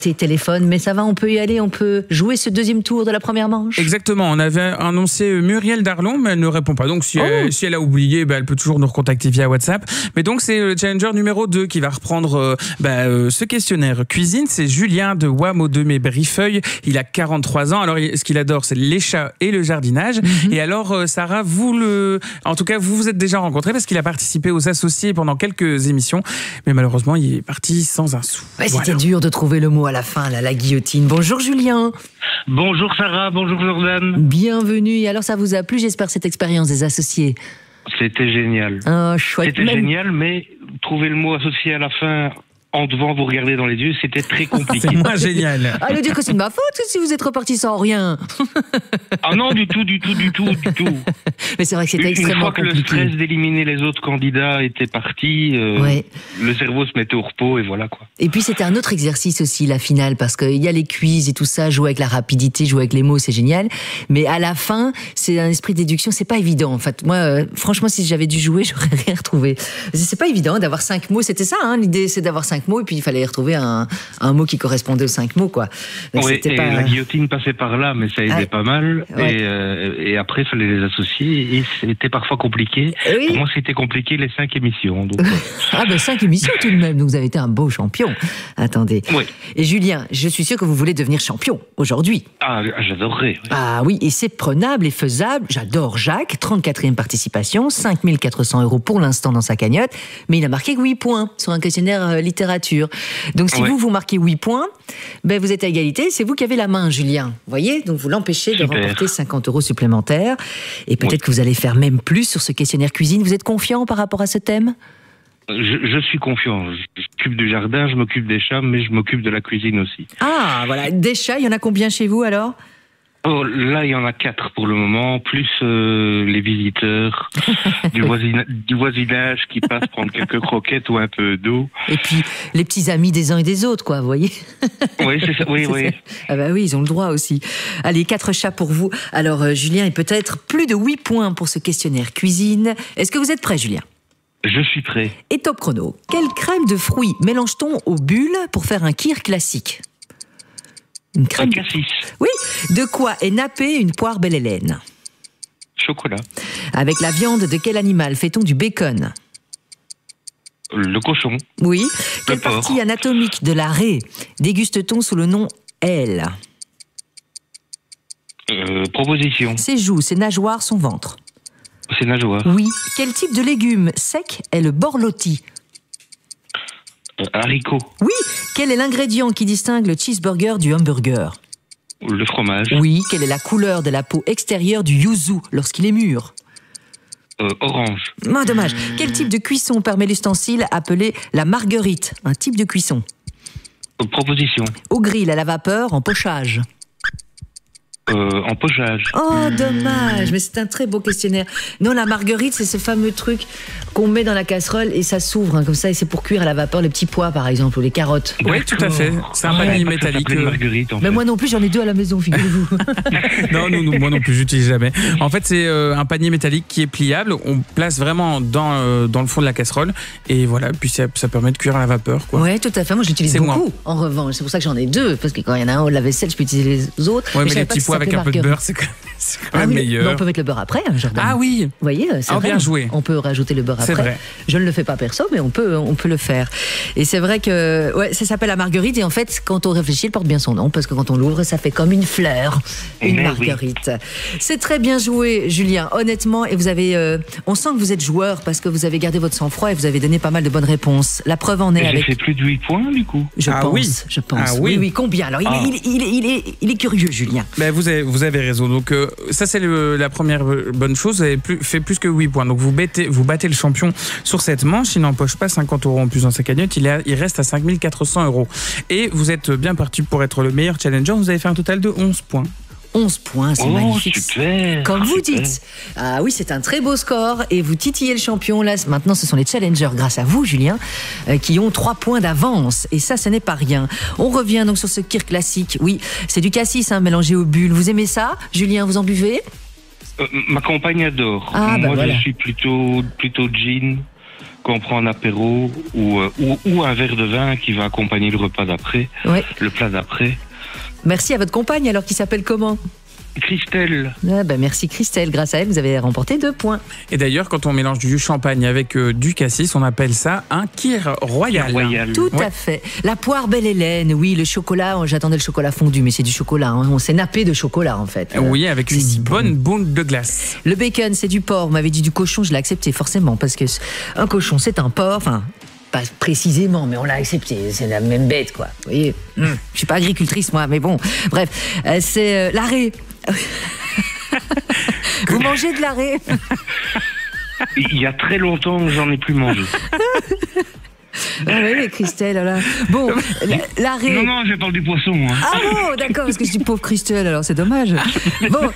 tes téléphones, mais ça va, on peut y aller, on peut jouer ce deuxième tour de la première manche. Exactement, on avait annoncé Muriel Darlon, mais elle ne répond pas. Donc si elle a oublié, elle peut toujours nous recontacter via WhatsApp. Mais donc c'est le challenger numéro 2 qui va reprendre ce questionnaire cuisine. C'est Julien de Wam-aux-Deux-Mets-Brifeuille. Il a 43 ans. Alors ce qu'il adore, c'est les chats et le jardinage. Et alors Sarah, vous vous êtes déjà rencontrés parce qu'il a participé aux associés pendant quelques émissions. Mais malheureusement, il est parti sans un sou. Ouais, c'était dur de trouver le mot à la fin, la guillotine. Bonjour Julien. Bonjour Sarah, bonjour Jordan. Bienvenue. Et alors ça vous a plu, j'espère, cette expérience des associés? C'était génial. Oh, chouette. C'était génial, mais trouver le mot associé à la fin en devant vous regarder dans les yeux, c'était très compliqué. C'est moins génial. Ah, le dire que c'est de ma faute si vous êtes reparti sans rien. Ah non, du tout. Mais c'est vrai que c'était extrêmement compliqué. Une fois que le stress d'éliminer les autres candidats était parti, le cerveau se mettait au repos et voilà quoi. Et puis c'était un autre exercice aussi, la finale, parce qu'il y a les quiz et tout ça, jouer avec la rapidité, jouer avec les mots, c'est génial. Mais à la fin, c'est un esprit de déduction, c'est pas évident. En fait, moi, franchement, si j'avais dû jouer, j'aurais rien retrouvé. C'est pas évident d'avoir 5 mots, c'était ça, hein, l'idée, c'est d'avoir 5 mots, et puis il fallait retrouver un mot qui correspondait aux 5 mots, quoi. Donc, oui, et la guillotine passait par là, mais ça aidait pas mal. Ouais. Et après, il fallait les associer, et c'était parfois compliqué. Oui. Pour moi, c'était compliqué les 5 émissions. Donc, 5 émissions tout de même, donc vous avez été un beau champion. Attendez. Oui. Et Julien, je suis sûr que vous voulez devenir champion aujourd'hui. Ah, j'adorerais. Oui. Ah oui, et c'est prenable et faisable. J'adore Jacques, 34e participation, 5 400 € pour l'instant dans sa cagnotte, mais il a marqué 8 points sur un questionnaire littérature. Donc si vous marquez 8 points, vous êtes à égalité, c'est vous qui avez la main, Julien. Vous voyez, donc vous l'empêchez de remporter 50 € supplémentaires. Et peut-être que vous allez faire même plus sur ce questionnaire cuisine. Vous êtes confiant par rapport à ce thème ? Je suis confiant. Je m'occupe du jardin, je m'occupe des chats, mais je m'occupe de la cuisine aussi. Ah, voilà. Des chats, il y en a combien chez vous alors ? Oh, là, il y en a 4 pour le moment, plus les visiteurs du voisinage qui passent prendre quelques croquettes ou un peu d'eau. Et puis, les petits amis des uns et des autres, quoi, vous voyez ? Oui, c'est ça, oui. Ah oui, ils ont le droit aussi. Allez, 4 chats pour vous. Alors, Julien, et peut-être plus de 8 points pour ce questionnaire cuisine. Est-ce que vous êtes prêt, Julien ? Je suis prêt. Et top chrono. Quelle crème de fruits mélange-t-on aux bulles pour faire un kir classique ? Une crème un cassis. Oui. De quoi est nappée une poire Belle Hélène ? Chocolat. Avec la viande de quel animal fait-on du bacon ? Le cochon. Oui. Quelle partie anatomique de la raie déguste-t-on sous le nom L ? Proposition. Ses joues, ses nageoires, son ventre. Ses nageoires. Oui. Quel type de légume sec est le borlotti ? Haricot. Oui. Quel est l'ingrédient qui distingue le cheeseburger du hamburger ? Le fromage. Oui. Quelle est la couleur de la peau extérieure du yuzu lorsqu'il est mûr ? Orange. Dommage. Quel type de cuisson permet l'ustensile appelé la marguerite ? Un type de cuisson. Proposition. Au grill, à la vapeur, en pochage. En pochage. Oh, dommage, mais c'est un très beau questionnaire. Non, la marguerite, c'est ce fameux truc qu'on met dans la casserole et ça s'ouvre comme ça, et c'est pour cuire à la vapeur les petits pois, par exemple, ou les carottes. Oui, tout à fait. C'est un panier métallique. Marguerite, en fait. Mais moi non plus, j'en ai 2 à la maison, figurez-vous. Non, moi non plus, j'utilise jamais. En fait, c'est un panier métallique qui est pliable. On place vraiment dans le fond de la casserole et voilà. Puis ça permet de cuire à la vapeur, quoi. Oui, tout à fait. Moi, je l'utilise beaucoup. En revanche, c'est pour ça que j'en ai 2, parce que quand il y en a un au lave-vaisselle, je peux utiliser les autres. Ouais, mais les petits pois avec un peu de beurre, c'est quand même meilleur. On peut mettre le beurre après, Jordan. Ah oui. Vous voyez, c'est vrai. Bien joué. On peut rajouter le beurre après. C'est vrai. Je ne le fais pas perso, mais on peut le faire. Et c'est vrai que ça s'appelle la marguerite. Et en fait, quand on réfléchit, elle porte bien son nom, parce que quand on l'ouvre, ça fait comme une fleur, une marguerite. Oui. C'est très bien joué, Julien, honnêtement. Et vous avez, on sent que vous êtes joueur, parce que vous avez gardé votre sang-froid et vous avez donné pas mal de bonnes réponses. La preuve en est avec. J'ai fait plus de 8 points, du coup. Je pense. Ah oui. Oui, combien? Alors, il est curieux, Julien. Ben, vous avez raison. Donc, ça, c'est la première bonne chose. Vous avez fait plus que 8 points. Donc, vous battez le champion sur cette manche. Il n'empoche pas 50 € en plus dans sa cagnotte. Il reste à 5 400 €. Et vous êtes bien parti pour être le meilleur challenger. Vous avez fait un total de 11 points. 11 points, c'est magnifique. Super, comme vous dites. Ah oui, c'est un très beau score et vous titillez le champion. Là, maintenant, ce sont les challengers, grâce à vous, Julien, qui ont 3 points d'avance. Et ça, ce n'est pas rien. On revient donc sur ce kir classique. Oui, c'est du cassis mélangé aux bulles. Vous aimez ça, Julien? Vous en buvez? Ma compagne adore. Moi, je suis plutôt gin. quand on prend un apéro ou un verre de vin qui va accompagner le repas d'après, le plat d'après. Merci à votre compagne, alors, qui s'appelle comment ? Christelle. Merci Christelle, grâce à elle, vous avez remporté 2 points. Et d'ailleurs, quand on mélange du champagne avec du cassis, on appelle ça un kir royal. Tout à fait. La poire belle Hélène, oui, le chocolat, j'attendais le chocolat fondu, mais c'est du chocolat, on s'est nappé de chocolat en fait. Oui, avec une bonne boule de glace. Le bacon, c'est du porc, vous m'avez dit du cochon, je l'ai accepté forcément, parce que un cochon, c'est un porc, enfin... Pas précisément, mais on l'a accepté. C'est la même bête, quoi. Vous voyez, je suis pas agricultrice, moi, mais bon. Bref, c'est l'arrêt. Vous mangez de l'arrêt? Il y a très longtemps que j'en ai plus mangé. Ah oui, mais Christelle, là. Bon, l'arrêt. Non, je parle du poisson. Hein. Ah bon, d'accord, parce que je dis pauvre Christelle, alors c'est dommage. Bon.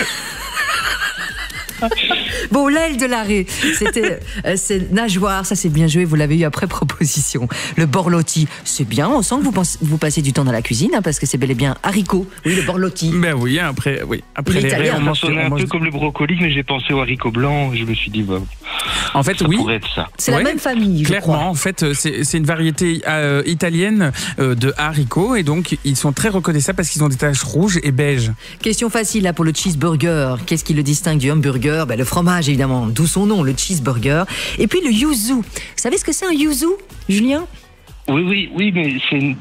Bon, l'aile de l'arrêt, c'est nageoire, ça c'est bien joué, vous l'avez eu après proposition. Le borlotti, c'est bien, on sent que vous passez du temps dans la cuisine, parce que c'est bel et bien haricots. Oui, le borlotti. Ben oui, après les raies, on mange un peu comme le brocoli, mais j'ai pensé aux haricots blancs, et je me suis dit, en fait, ça pourrait être ça. C'est la même famille, clairement, je crois. En fait, c'est une variété italienne de haricots, et donc ils sont très reconnaissables parce qu'ils ont des taches rouges et beiges. Question facile là pour le cheeseburger. Qu'est-ce qui le distingue du hamburger? Le fromage, évidemment, d'où son nom, le cheeseburger. Et puis le yuzu. Vous savez ce que c'est un yuzu, Julien? Oui, mais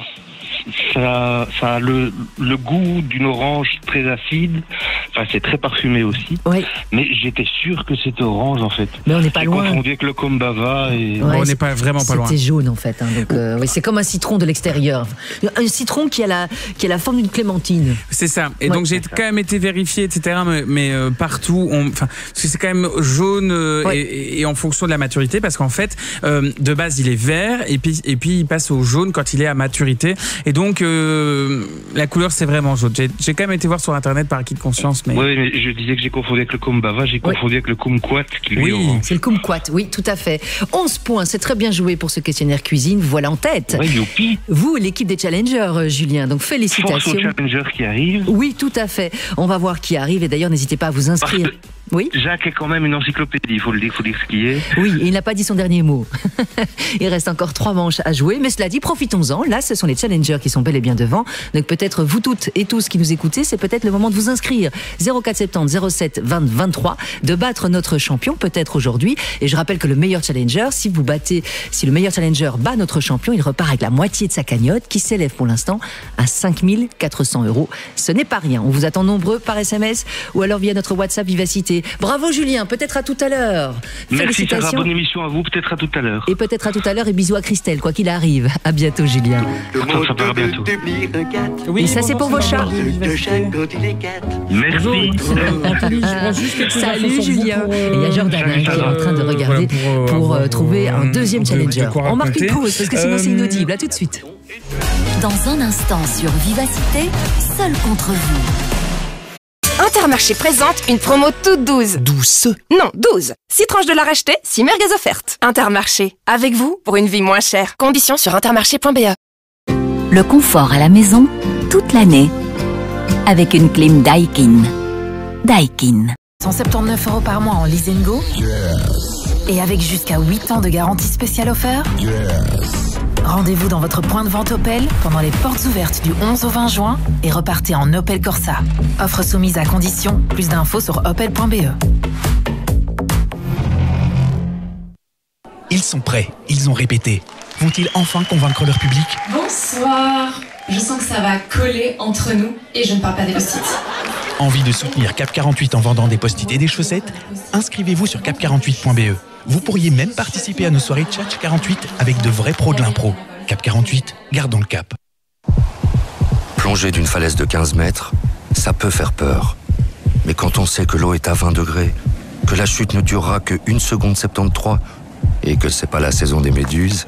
ça a le goût d'une orange très acide. Enfin, c'est très parfumé aussi. Oui. Mais j'étais sûr que c'était orange, en fait. Mais on n'est pas loin. J'ai confondu avec le kombava et... on n'est pas vraiment pas loin. C'était jaune, en fait. Donc, c'est comme un citron de l'extérieur. Un citron qui a la forme d'une clémentine. C'est ça. Et donc, j'ai quand même été vérifié, etc. Mais partout, parce que c'est quand même jaune et en fonction de la maturité, parce qu'en fait, de base, il est vert et puis il passe au jaune quand il est à maturité. Et donc, la couleur, c'est vraiment jaune. J'ai quand même été voir sur Internet par acquis de conscience. Mais... Oui, mais je disais que j'ai confondu avec le kumbava, j'ai confondu avec le kumquat. C'est le kumquat, oui, tout à fait. 11 points, c'est très bien joué pour ce questionnaire cuisine. Vous voilà en tête. Ouais, youpi. Vous, l'équipe des challengers, Julien, donc félicitations. Force aux challengers qui arrivent. Oui, tout à fait. On va voir qui arrive et d'ailleurs, n'hésitez pas à vous inscrire. Oui. Jacques est quand même une encyclopédie, il faut dire ce qui est. Oui, il n'a pas dit son dernier mot. Il reste encore 3 manches à jouer, mais cela dit, profitons-en. Là, ce sont les challengers qui sont bel et bien devant. Donc peut-être vous toutes et tous qui nous écoutez, c'est peut-être le moment de vous inscrire. 0470 07 20 23, de battre notre champion, peut-être aujourd'hui. Et je rappelle que le meilleur challenger, si le meilleur challenger bat notre champion, il repart avec la moitié de sa cagnotte, qui s'élève pour l'instant à 5 400 €. Ce n'est pas rien. On vous attend nombreux par SMS ou alors via notre WhatsApp Vivacité. Bravo Julien, peut-être à tout à l'heure. Merci Sarah, bonne émission à vous, peut-être à tout à l'heure. Et peut-être à tout à l'heure et bisous à Christelle, quoi qu'il arrive. À bientôt Julien. Ça part bientôt. Oui, et ça c'est pour vos chats. Merci. Salut Julien. Et il y a Jordan qui est en train de regarder pour trouver un deuxième challenger. On marque une pause parce que sinon c'est inaudible. À tout de suite. Dans un instant sur Vivacité, seul contre vous. Intermarché présente une promo toute douce. Douce? Non, 12. 6 tranches de la racheter, 6 merguez offertes. Intermarché, avec vous pour une vie moins chère. Conditions sur intermarché.be. Le confort à la maison, toute l'année. Avec une clim Daikin. Daikin. 179 € par mois en leasing-go. Et avec jusqu'à 8 ans de garantie spéciale offerte. Rendez-vous dans votre point de vente Opel pendant les portes ouvertes du 11 au 20 juin et repartez en Opel Corsa. Offre soumise à condition. Plus d'infos sur opel.be. Ils sont prêts, ils ont répété. Vont-ils enfin convaincre leur public? Bonsoir. Je sens que ça va coller entre nous et je ne parle pas des post-it. Envie de soutenir Cap 48 en vendant des post-it et des chaussettes? Inscrivez-vous sur cap48.be. Vous pourriez même participer à nos soirées Tchatch 48 avec de vrais pros de l'impro. Cap 48, gardons le cap. Plonger d'une falaise de 15 mètres, ça peut faire peur. Mais quand on sait que l'eau est à 20 degrés, que la chute ne durera que 1 seconde 73 et que c'est pas la saison des méduses...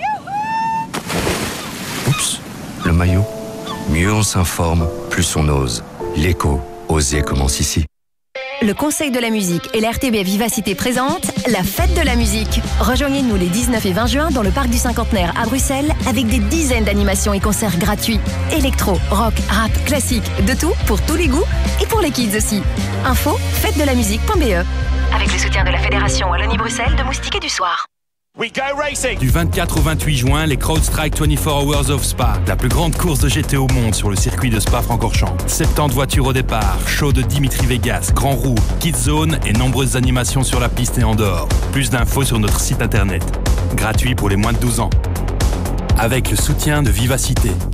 Oups, le maillot. Mieux on s'informe, plus on ose. L'écho, oser commence ici. Le Conseil de la musique et l'RTB Vivacité présente la fête de la musique. Rejoignez-nous les 19 et 20 juin dans le parc du Cinquantenaire à Bruxelles avec des dizaines d'animations et concerts gratuits. Électro, rock, rap, classique, de tout pour tous les goûts et pour les kids aussi. Info, fête-de-la-musique.be. Avec le soutien de la Fédération Wallonie-Bruxelles de Moustique et du Soir. Du 24 au 28 juin, les CrowdStrike 24 Hours of Spa, la plus grande course de GT au monde sur le circuit de Spa-Francorchamps. 70 voitures au départ, show de Dimitri Vegas, Grand Roue, Kids Zone et nombreuses animations sur la piste et en dehors. Plus d'infos sur notre site internet. Gratuit pour les moins de 12 ans. Avec le soutien de Vivacité,